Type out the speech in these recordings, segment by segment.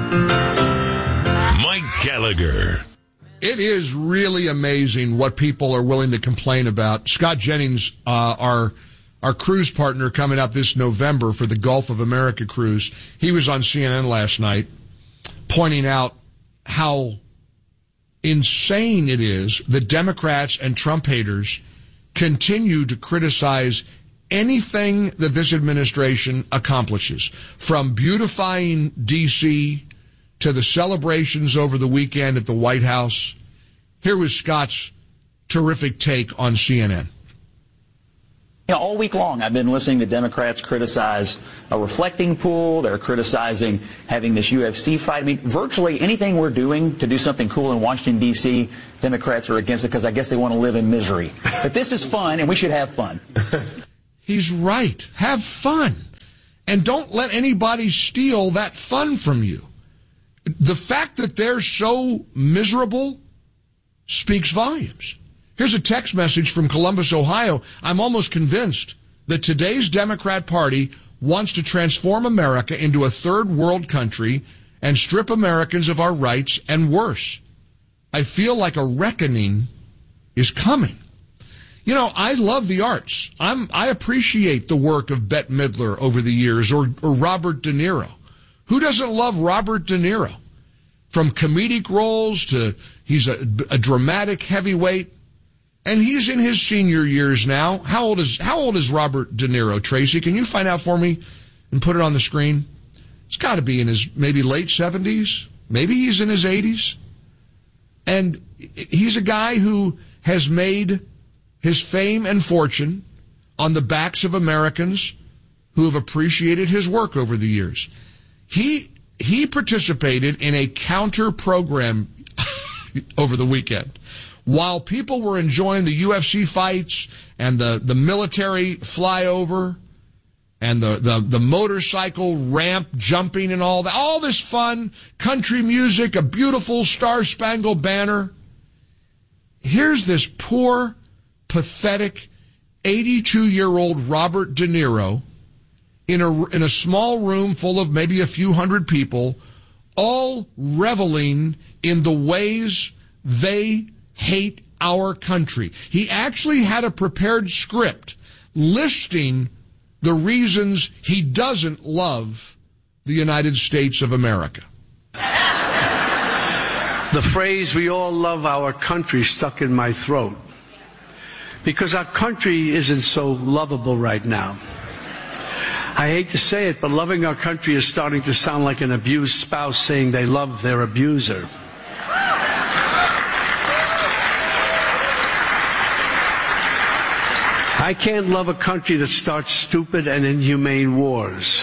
Mike Gallagher. It is really amazing what people are willing to complain about. Scott Jennings, our cruise partner coming up this November for the Gulf of America cruise, he was on CNN last night pointing out how insane it is that Democrats and Trump haters continue to criticize anything that this administration accomplishes, from beautifying D.C. to the celebrations over the weekend at the White House. Here was Scott's terrific take on CNN. All week long, I've been listening to Democrats criticize a reflecting pool. They're criticizing having this UFC fight. I mean, virtually anything we're doing to do something cool in Washington, D.C., Democrats are against it because I guess they want to live in misery. But this is fun, and we should have fun. He's right. Have fun. And don't let anybody steal that fun from you. The fact that they're so miserable speaks volumes. Here's a text message from Columbus, Ohio. I'm almost convinced that today's Democrat Party wants to transform America into a third world country and strip Americans of our rights and worse. I feel like a reckoning is coming. You know, I love the arts. I appreciate the work of Bette Midler over the years, or Robert De Niro. Who doesn't love Robert De Niro? From comedic roles to he's a dramatic heavyweight. And he's in his senior years now. How old is Robert De Niro, Tracy? Can you find out for me and put it on the screen? It's got to be in his maybe late 70s. Maybe he's in his 80s. And he's a guy who has made his fame and fortune on the backs of Americans who have appreciated his work over the years. He participated in a counter program over the weekend. While people were enjoying the UFC fights and the military flyover and the motorcycle ramp jumping and all that, all this fun, country music, a beautiful Star-Spangled Banner, here's this poor, pathetic 82-year-old Robert De Niro in a small room full of maybe a few hundred people, all reveling in the ways they hate our country. He actually had a prepared script listing the reasons he doesn't love the United States of America. The phrase, "we all love our country," stuck in my throat because our country isn't so lovable right now. I hate to say it, but loving our country is starting to sound like an abused spouse saying they love their abuser. I can't love a country that starts stupid and inhumane wars,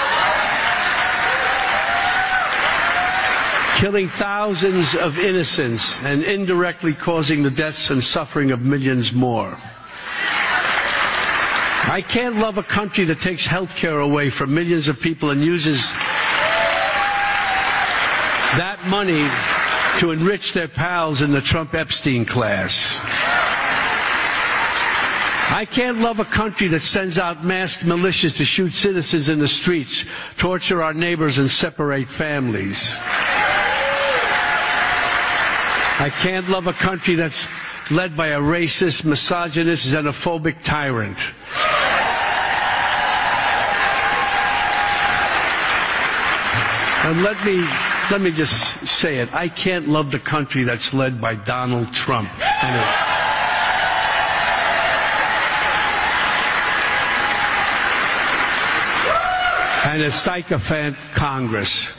killing thousands of innocents and indirectly causing the deaths and suffering of millions more. I can't love a country that takes health care away from millions of people and uses that money to enrich their pals in the Trump-Epstein class. I can't love a country that sends out masked militias to shoot citizens in the streets, torture our neighbors, and separate families. I can't love a country that's led by a racist, misogynist, xenophobic tyrant. And let me just say it. I can't love the country that's led by Donald Trump and a sycophant Congress.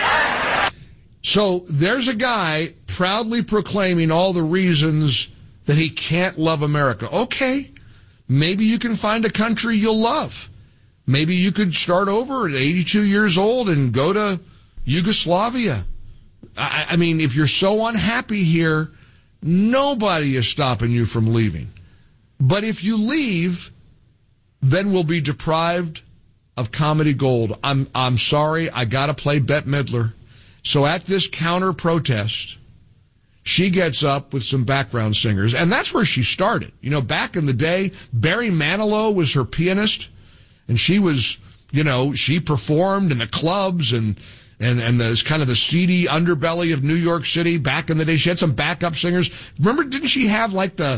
So there's a guy proudly proclaiming all the reasons that he can't love America. Okay, maybe you can find a country you'll love. Maybe you could start over at 82 years old and go to Yugoslavia. I mean, if you're so unhappy here, nobody is stopping you from leaving. But if you leave, then we'll be deprived of comedy gold. I'm sorry, I gotta play Bette Midler. So at this counter protest, she gets up with some background singers, and that's where she started. You know, back in the day, Barry Manilow was her pianist, and she was, you know, she performed in the clubs, and and the kind of the seedy underbelly of New York City back in the day. She had some backup singers. Remember, didn't she have like not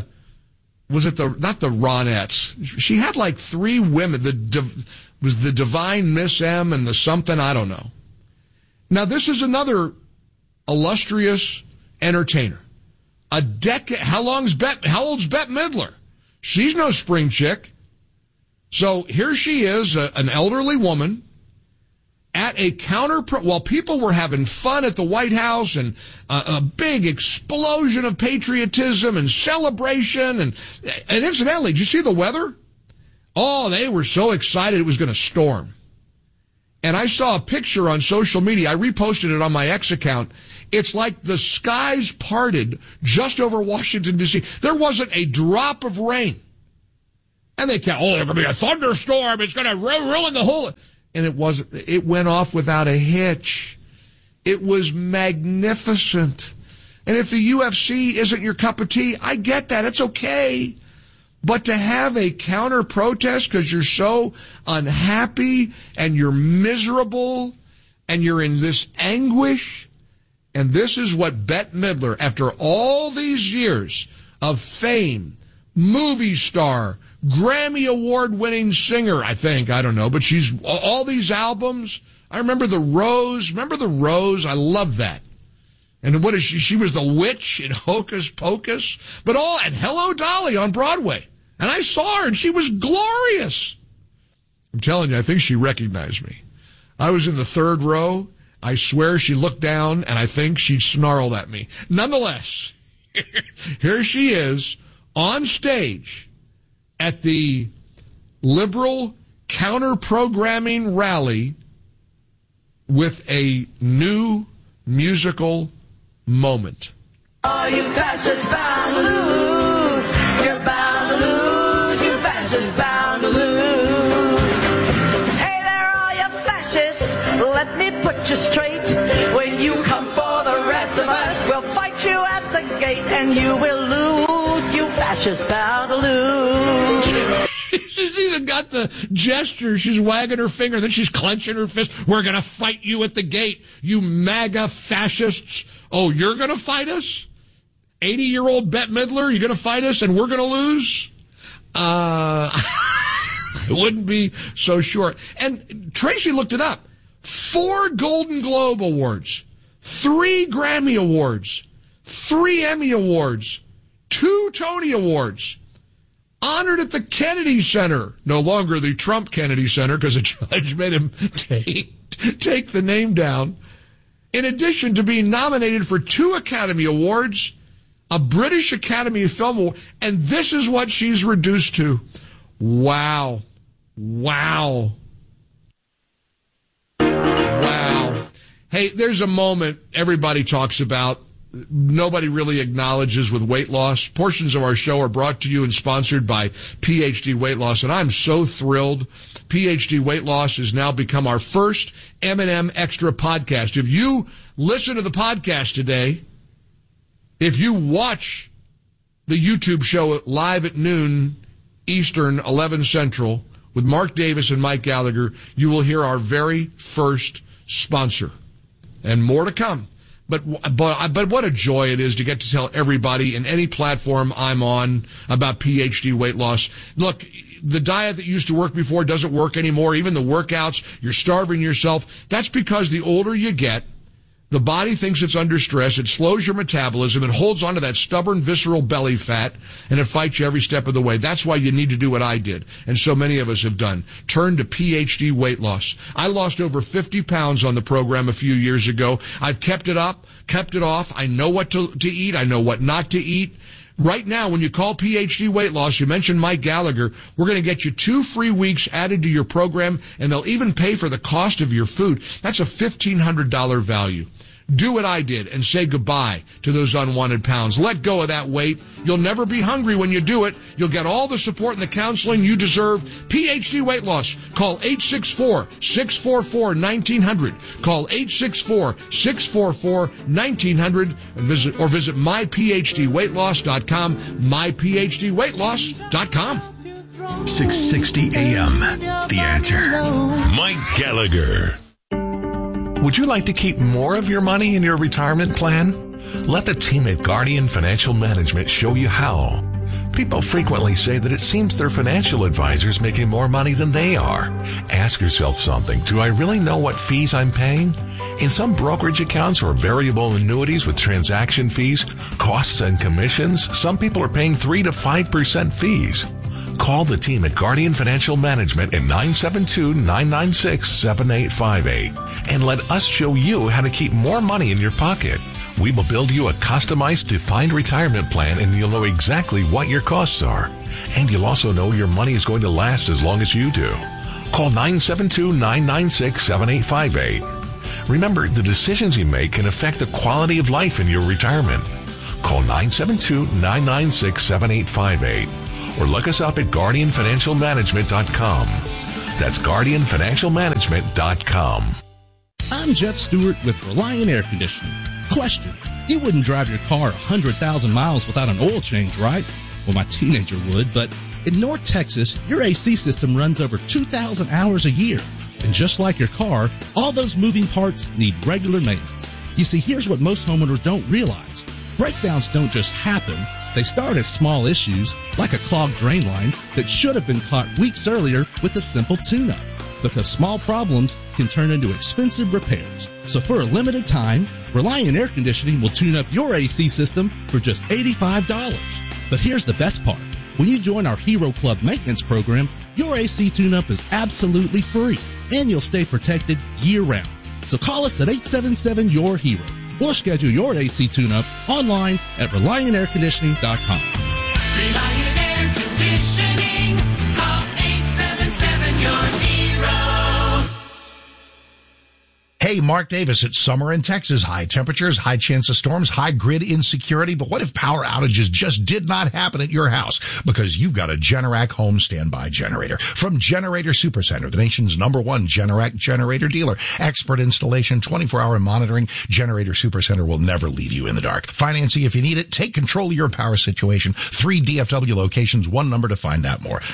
the Ronettes? She had like three women. Was the Divine Miss M and the something, I don't know. Now, this is another illustrious entertainer. A decade. How old's Bette Midler? She's no spring chick. So here she is, an elderly woman at a while people were having fun at the White House and a big explosion of patriotism and celebration. And incidentally, did you see the weather? Oh, they were so excited it was going to storm. And I saw a picture on social media. I reposted it on my X account. It's like the skies parted just over Washington, D.C. There wasn't a drop of rain. And they kept, there's going to be a thunderstorm. It's going to ruin the whole... And it went off without a hitch. It was magnificent. And if the UFC isn't your cup of tea, I get that. It's okay. But to have a counter protest because you're so unhappy and you're miserable and you're in this anguish, and this is what Bette Midler, after all these years of fame, movie star, Grammy Award-winning singer, I think. I don't know. But she's all these albums. I remember The Rose. Remember The Rose? I love that. And what is she? She was the witch in Hocus Pocus. And Hello, Dolly on Broadway. And I saw her, and she was glorious. I'm telling you, I think she recognized me. I was in the third row. I swear she looked down, and I think she snarled at me. Nonetheless, here she is on stage at the liberal counter-programming rally with a new musical moment. Oh, you fascists bound to lose. You're bound to lose. You fascists bound to lose. Hey there, all you fascists. Let me put you straight. When you come for the rest of us, we'll fight you at the gate and you will lose. You fascists bound to lose. She's even got the gesture. She's wagging her finger, then she's clenching her fist. We're going to fight you at the gate, you MAGA fascists. Oh, you're going to fight us? 80-year-old Bette Midler, you're going to fight us and we're going to lose? I wouldn't be so sure. And Tracy looked it up. 4 Golden Globe Awards, 3 Grammy Awards, 3 Emmy Awards, 2 Tony Awards. Honored at the Kennedy Center, no longer the Trump Kennedy Center because a judge made him take the name down. In addition to being nominated for 2 Academy Awards, a British Academy Film Award, and this is what she's reduced to. Wow. Wow. Wow. Hey, there's a moment everybody talks about. Nobody really acknowledges with weight loss. Portions of our show are brought to you and sponsored by PhD Weight Loss, and I'm so thrilled. PhD Weight Loss has now become our first M&M Extra podcast. If you listen to the podcast today, if you watch the YouTube show live at noon Eastern, 11 Central, with Mark Davis and Mike Gallagher, you will hear our very first sponsor. And more to come. But what a joy it is to get to tell everybody in any platform I'm on about PhD Weight Loss. Look, the diet that used to work before doesn't work anymore. Even the workouts, you're starving yourself. That's because the older you get, the body thinks it's under stress. It slows your metabolism. It holds onto that stubborn, visceral belly fat, and it fights you every step of the way. That's why you need to do what I did, and so many of us have done. Turn to PhD Weight Loss. I lost over 50 pounds on the program a few years ago. I've kept it up, kept it off. I know what to eat. I know what not to eat. Right now, when you call PhD Weight Loss, you mention Mike Gallagher, we're going to get you 2 free weeks added to your program, and they'll even pay for the cost of your food. That's a $1,500 value. Do what I did and say goodbye to those unwanted pounds. Let go of that weight. You'll never be hungry when you do it. You'll get all the support and the counseling you deserve. PhD Weight Loss. Call 864-644-1900. Call 864-644-1900 or visit myphdweightloss.com. myphdweightloss.com. 660 AM. The Answer. Mike Gallagher. Would you like to keep more of your money in your retirement plan? Let the team at Guardian Financial Management show you how. People frequently say that it seems their financial advisor's making more money than they are. Ask yourself something. Do I really know what fees I'm paying? In some brokerage accounts or variable annuities with transaction fees, costs, and commissions, some people are paying 3 to 5% fees. Call the team at Guardian Financial Management at 972-996-7858 and let us show you how to keep more money in your pocket. We will build you a customized, defined retirement plan, and you'll know exactly what your costs are. And you'll also know your money is going to last as long as you do. Call 972-996-7858. Remember, the decisions you make can affect the quality of life in your retirement. Call 972-996-7858. Or look us up at GuardianFinancialManagement.com. That's GuardianFinancialManagement.com. I'm Jeff Stewart with Reliant Air Conditioning. Question: you wouldn't drive your car 100,000 miles without an oil change, right? Well, my teenager would, but in North Texas, your AC system runs over 2,000 hours a year. And just like your car, all those moving parts need regular maintenance. You see, here's what most homeowners don't realize. Breakdowns don't just happen. They start as small issues, like a clogged drain line that should have been caught weeks earlier with a simple tune-up. Because small problems can turn into expensive repairs. So for a limited time, Reliant Air Conditioning will tune up your AC system for just $85. But here's the best part. When you join our Hero Club maintenance program, your AC tune-up is absolutely free, and you'll stay protected year-round. So call us at 877-YOUR-HERO or schedule your AC tune-up online at ReliantAirConditioning.com. Reliant Air Conditioning. Call 877-YOUR-HERO. Hey, Mark Davis. It's summer in Texas. High temperatures, high chance of storms, high grid insecurity. But what if power outages just did not happen at your house? Because you've got a Generac home standby generator. From Generator Supercenter, the nation's #1 Generac generator dealer. Expert installation, 24-hour monitoring. Generator Supercenter will never leave you in the dark. Financing if you need it. Take control of your power situation. 3 DFW locations, one number to find out more.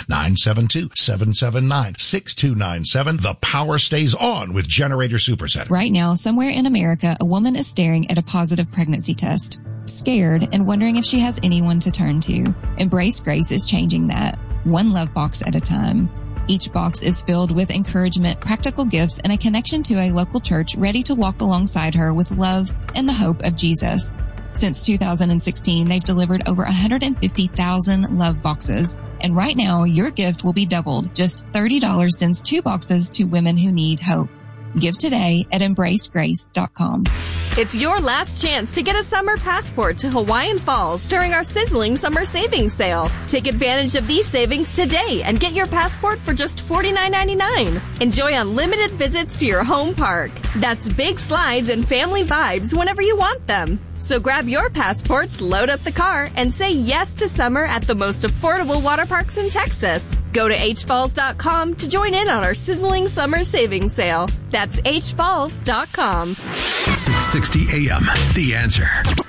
972-779-6297. The power stays on with Generator Supercenter. Right now, somewhere in America, a woman is staring at a positive pregnancy test, scared and wondering if she has anyone to turn to. Embrace Grace is changing that, one love box at a time. Each box is filled with encouragement, practical gifts, and a connection to a local church ready to walk alongside her with love and the hope of Jesus. Since 2016, they've delivered over 150,000 love boxes. And right now, your gift will be doubled. Just $30 sends 2 boxes to women who need hope. Give today at EmbraceGrace.com. It's your last chance to get a summer passport to Hawaiian Falls during our sizzling summer savings sale. Take advantage of these savings today and get your passport for just $49.99. Enjoy unlimited visits to your home park. That's big slides and family vibes whenever you want them. So grab your passports, load up the car, and say yes to summer at the most affordable water parks in Texas. Go to hfalls.com to join in on our sizzling summer savings sale. That's hfalls.com. 660 AM, The Answer.